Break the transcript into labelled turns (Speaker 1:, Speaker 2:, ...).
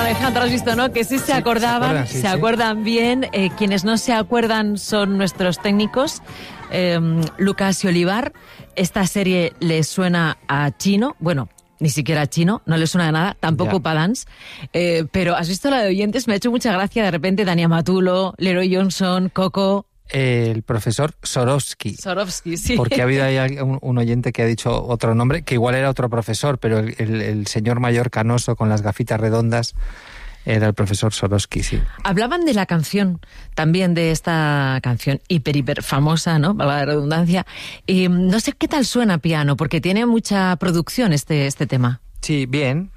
Speaker 1: Alejandro, has visto, ¿no? Que sí se acordaban, se acuerdan bien. Quienes no se acuerdan son nuestros técnicos, Lucas y Olivar. Esta serie les suena a chino, bueno, ni siquiera a chino, no les suena de nada, tampoco para dance. Pero has visto la de oyentes, me ha hecho mucha gracia de repente Dani Matulo, Leroy Johnson, Coco.
Speaker 2: El profesor Swarovski.
Speaker 1: Swarovski, sí.
Speaker 2: Porque ha habido ahí un oyente que ha dicho otro nombre, que igual era otro profesor, pero el señor mayor canoso con las gafitas redondas era el profesor Swarovski, sí. Hablaban
Speaker 1: de la canción, también de esta canción hiper famosa, ¿no? Valga la redundancia. Y no sé qué tal suena piano, porque tiene mucha producción este tema.
Speaker 2: Sí, bien.